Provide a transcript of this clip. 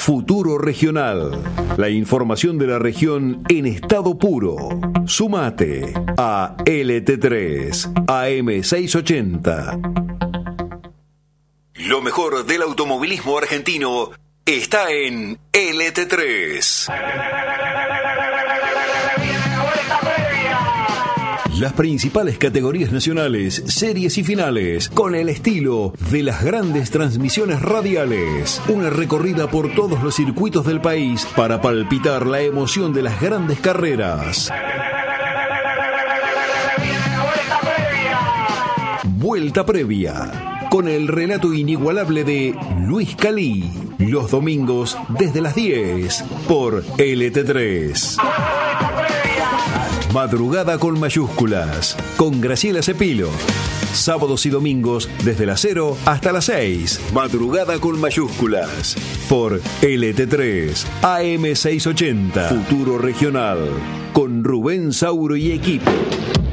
Futuro Regional. La información de la región en estado puro. Sumate a LT3 AM680. Lo mejor del automovilismo argentino está en LT3. Las principales categorías nacionales, series y finales, con el estilo de las grandes transmisiones radiales. Una recorrida por todos los circuitos del país para palpitar la emoción de las grandes carreras. Vuelta previa, con el relato inigualable de Luis Calí. Los domingos desde las 10 por LT3. Madrugada con mayúsculas, con Graciela Cepilo. Sábados y domingos desde las 0 hasta las 6. Madrugada con mayúsculas, por LT3 AM680. Futuro Regional, con Rubén Sauro y equipo.